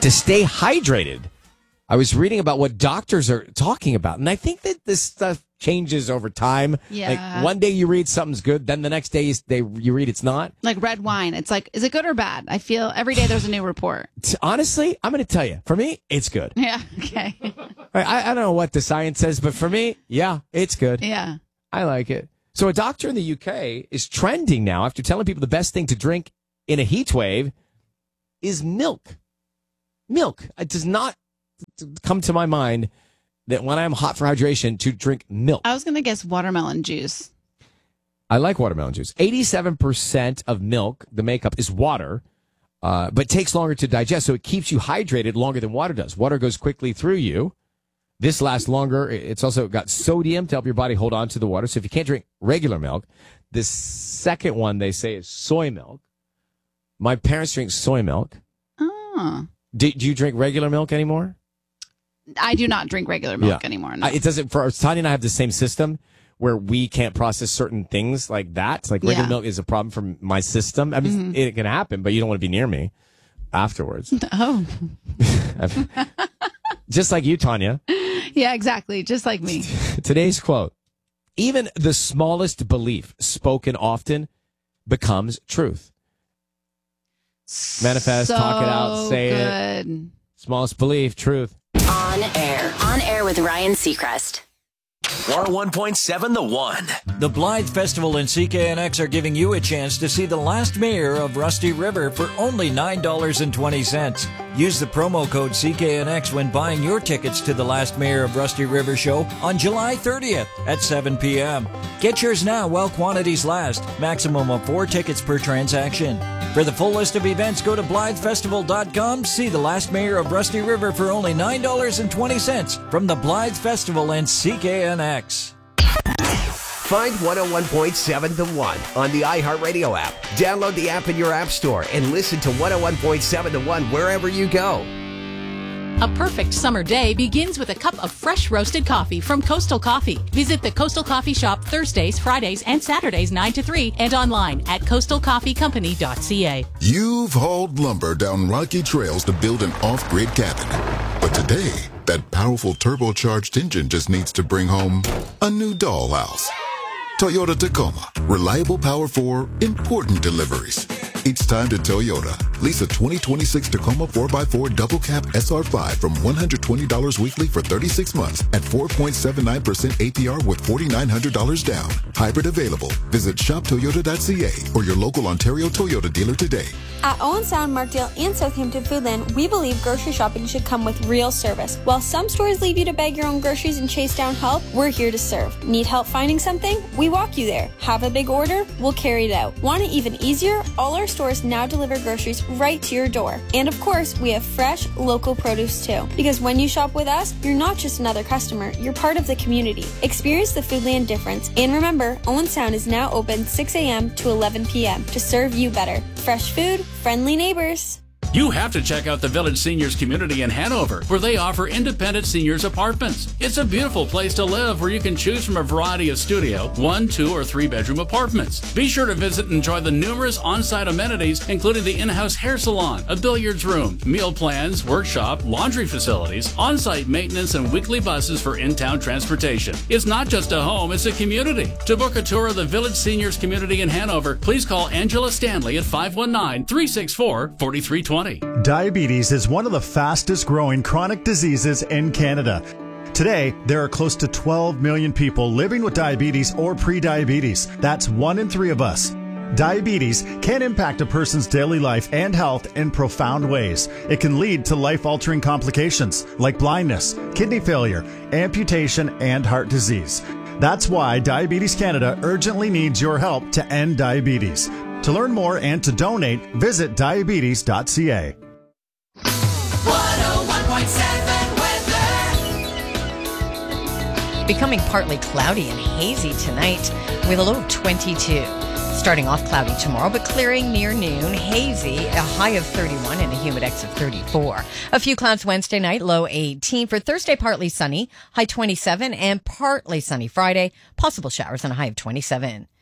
to stay hydrated. I was reading about what doctors are talking about, and I think that this stuff changes over time. Yeah. Like one day you read something's good, then the next day you read it's not. Like red wine. It's like, is it good or bad? I feel every day there's a new report. Honestly, I'm going to tell you. For me, it's good. Yeah, okay. I don't know what the science says, but for me, yeah, it's good. Yeah. I like it. So a doctor in the UK is trending now after telling people the best thing to drink in a heat wave is milk. Milk. It does not come to my mind that when I'm hot for hydration to drink milk. I was going to guess watermelon juice. I like watermelon juice. 87% of milk, the makeup, is water, but takes longer to digest, so it keeps you hydrated longer than water does. Water goes quickly through you. This lasts longer. It's also got sodium to help your body hold on to the water. So if you can't drink regular milk, the second one they say is soy milk. My parents drink soy milk. Oh. Do you drink regular milk anymore? I do not drink regular milk anymore. No. It doesn't. For Tanya and I have the same system where we can't process certain things like that. Like regular milk is a problem for my system. I mean, it can happen, but you don't want to be near me afterwards. Oh. Just like you, Tanya. Yeah, exactly. Just like me. Today's quote: even the smallest belief spoken often becomes truth. Manifest, talk it out, say it. Smallest belief, truth. On air with Ryan Seacrest. 101.7 The One. The Blythe Festival and CKNX are giving you a chance to see the last mayor of Rusty River for only $9.20. Use the promo code CKNX when buying your tickets to the last mayor of Rusty River show on July 30th at 7 p.m. Get yours now while quantities last. Maximum of 4 tickets per transaction. For the full list of events, go to BlytheFestival.com. See the last mayor of Rusty River for only $9.20 from the Blythe Festival and CKNX. Find 101.7 The One on the iHeartRadio app. Download the app in your app store and listen to 101.7 The One wherever you go. A perfect summer day begins with a cup of fresh roasted coffee from Coastal Coffee. Visit the Coastal Coffee Shop Thursdays, Fridays, and Saturdays 9 to 3 and online at coastalcoffeecompany.ca. You've hauled lumber down rocky trails to build an off-grid cabin. But today, that powerful turbocharged engine just needs to bring home a new dollhouse. Toyota Tacoma. Reliable power for important deliveries. It's time to Toyota. Lease a 2026 Tacoma 4x4 double cab SR5 from $120 weekly for 36 months at 4.79% APR with $4,900 down. Hybrid available. Visit shoptoyota.ca or your local Ontario Toyota dealer today. At Owen Sound, Markdale, and Southampton Foodland, we believe grocery shopping should come with real service. While some stores leave you to bag your own groceries and chase down help, we're here to serve. Need help finding something? We walk you there. Have a big order? We'll carry it out. Want it even easier? All our stores now deliver groceries right to your door. And of course, we have fresh, local produce too. Because when you shop with us, you're not just another customer, you're part of the community. Experience the Foodland difference. And remember, Owen Sound is now open 6 a.m. to 11 p.m. to serve you better. Fresh food, friendly neighbors. You have to check out the Village Seniors Community in Hanover, where they offer independent seniors apartments. It's a beautiful place to live where you can choose from a variety of studio, 1, 2, or 3 bedroom apartments. Be sure to visit and enjoy the numerous on-site amenities, including the in-house hair salon, a billiards room, meal plans, workshop, laundry facilities, on-site maintenance, and weekly buses for in-town transportation. It's not just a home, it's a community. To book a tour of the Village Seniors Community in Hanover, please call Angela Stanley at 519-364-4320. Diabetes is one of the fastest growing chronic diseases in Canada. Today, there are close to 12 million people living with diabetes or prediabetes. That's 1 in 3 of us. Diabetes can impact a person's daily life and health in profound ways. It can lead to life-altering complications like blindness, kidney failure, amputation, and heart disease. That's why Diabetes Canada urgently needs your help to end diabetes. To learn more and to donate, visit diabetes.ca. 101.7 weather. Becoming partly cloudy and hazy tonight with a low of 22. Starting off cloudy tomorrow, but clearing near noon. Hazy, a high of 31 and a humidex of 34. A few clouds Wednesday night, low 18. For Thursday, partly sunny, high 27, and partly sunny Friday. Possible showers and a high of 27.